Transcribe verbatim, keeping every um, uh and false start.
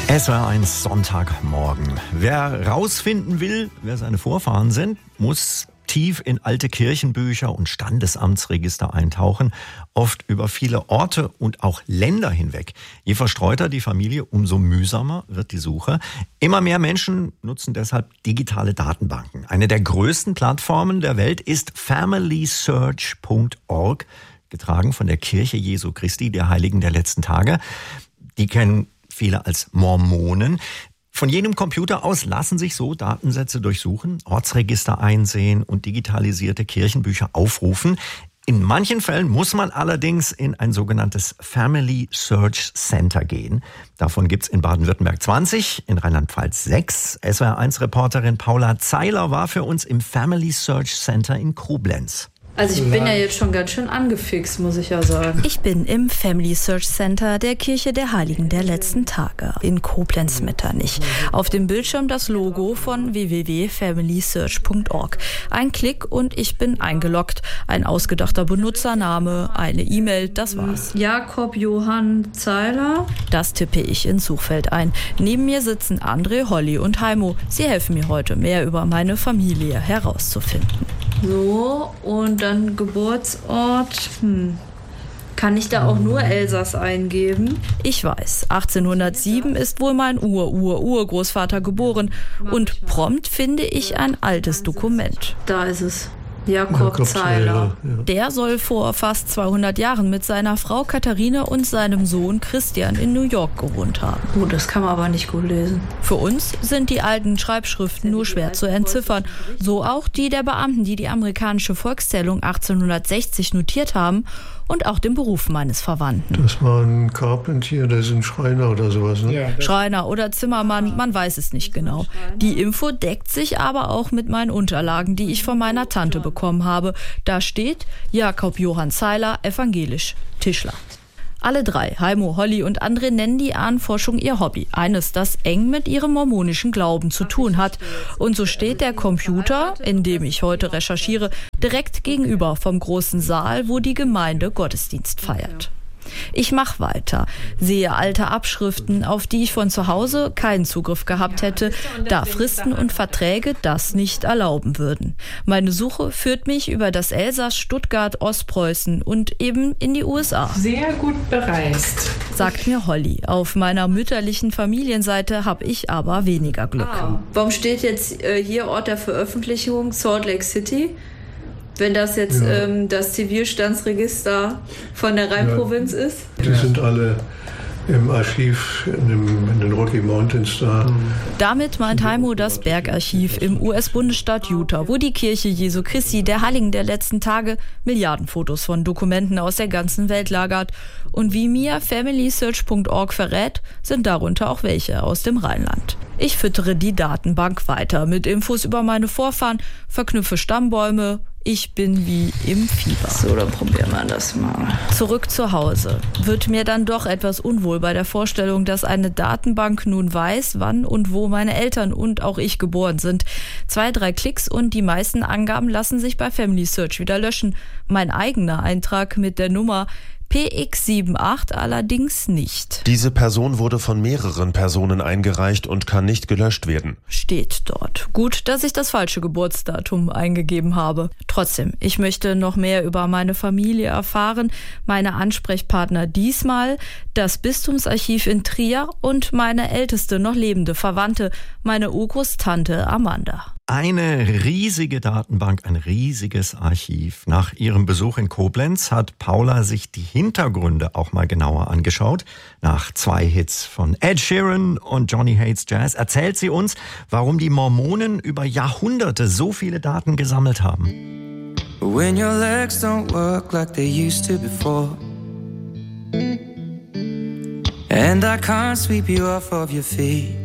S W R eins Sonntagmorgen. Wer rausfinden will, wer seine Vorfahren sind, muss tief in alte Kirchenbücher und Standesamtsregister eintauchen, oft über viele Orte und auch Länder hinweg. Je verstreuter die Familie, umso mühsamer wird die Suche. Immer mehr Menschen nutzen deshalb digitale Datenbanken. Eine der größten Plattformen der Welt ist family search punkt org, getragen von der Kirche Jesu Christi, der Heiligen der letzten Tage. Die kennen viele als Mormonen. Von jenem Computer aus lassen sich so Datensätze durchsuchen, Ortsregister einsehen und digitalisierte Kirchenbücher aufrufen. In manchen Fällen muss man allerdings in ein sogenanntes Family Search Center gehen. Davon gibt's in Baden-Württemberg zwanzig, in Rheinland-Pfalz sechs. S W R eins Reporterin Paula Zeiler war für uns im Family Search Center in Koblenz. Also ich bin ja jetzt schon ganz schön angefixt, muss ich ja sagen. Ich bin im Family Search Center der Kirche der Heiligen der letzten Tage in Koblenz-Metternich. Auf dem Bildschirm das Logo von w w w punkt family search punkt org. Ein Klick und ich bin eingeloggt. Ein ausgedachter Benutzername, eine E-Mail, das war's. Jakob Johann Zeiler. Das tippe ich ins Suchfeld ein. Neben mir sitzen André, Holly und Heimo. Sie helfen mir heute, mehr über meine Familie herauszufinden. So, und dann Geburtsort. Hm. Kann ich da auch nur Elsass eingeben? Ich weiß, achtzehnhundertsieben ist wohl mein Ur-Ur-Urgroßvater geboren. Und prompt finde ich ein altes Dokument. Da ist es. Jakob, Jakob Zeiler. Ja. Der soll vor fast zweihundert Jahren mit seiner Frau Katharina und seinem Sohn Christian in New York gewohnt haben. Oh, das kann man aber nicht gut lesen. Für uns sind die alten Schreibschriften nur schwer zu entziffern. So auch die der Beamten, die die amerikanische Volkszählung achtzehnhundertsechzig notiert haben und auch den Beruf meines Verwandten. Das war ein Carpentier, das ist ein Schreiner oder sowas, ne? Ja, Schreiner oder Zimmermann, man weiß es nicht genau. Die Info deckt sich aber auch mit meinen Unterlagen, die ich von meiner Tante bekommen habe. Da steht Jakob Johann Zeiler, evangelisch, Tischler. Alle drei, Heimo, Holly und André, nennen die Ahnenforschung ihr Hobby. Eines, das eng mit ihrem mormonischen Glauben zu tun hat. Und so steht der Computer, in dem ich heute recherchiere, direkt gegenüber vom großen Saal, wo die Gemeinde Gottesdienst feiert. Ich mache weiter, sehe alte Abschriften, auf die ich von zu Hause keinen Zugriff gehabt hätte, da Fristen und Verträge das nicht erlauben würden. Meine Suche führt mich über das Elsass, Stuttgart, Ostpreußen und eben in die U S A. Sehr gut bereist, sagt mir Holly. Auf meiner mütterlichen Familienseite habe ich aber weniger Glück. Ah, warum steht jetzt äh, hier Ort der Veröffentlichung Salt Lake City? Wenn das jetzt ja. ähm, das Zivilstandsregister von der Rheinprovinz ja. ist? Die sind alle im Archiv in, dem, in den Rocky Mountains da. Damit meint Heimo das Bergarchiv im U S-Bundesstaat Utah, wo die Kirche Jesu Christi, der Heiligen der letzten Tage, Milliardenfotos von Dokumenten aus der ganzen Welt lagert. Und wie mir family search punkt org verrät, sind darunter auch welche aus dem Rheinland. Ich füttere die Datenbank weiter mit Infos über meine Vorfahren, verknüpfe Stammbäume. Ich bin wie im Fieber. So, dann probieren wir das mal. Zurück zu Hause. Wird mir dann doch etwas unwohl bei der Vorstellung, dass eine Datenbank nun weiß, wann und wo meine Eltern und auch ich geboren sind. Zwei, drei Klicks und die meisten Angaben lassen sich bei Family Search wieder löschen. Mein eigener Eintrag mit der Nummer P X achtundsiebzig allerdings nicht. Diese Person wurde von mehreren Personen eingereicht und kann nicht gelöscht werden. Steht dort. Gut, dass ich das falsche Geburtsdatum eingegeben habe. Trotzdem, ich möchte noch mehr über meine Familie erfahren, meine Ansprechpartner diesmal, das Bistumsarchiv in Trier und meine älteste noch lebende Verwandte, meine Urgroßtante Amanda. Eine riesige Datenbank, ein riesiges Archiv. Nach ihrem Besuch in Koblenz hat Paula sich die Hintergründe auch mal genauer angeschaut. Nach zwei Hits von Ed Sheeran und Johnny Hates Jazz erzählt sie uns, warum die Mormonen über Jahrhunderte so viele Daten gesammelt haben. When your legs don't work like they used to before, and I can't sweep you off of your feet.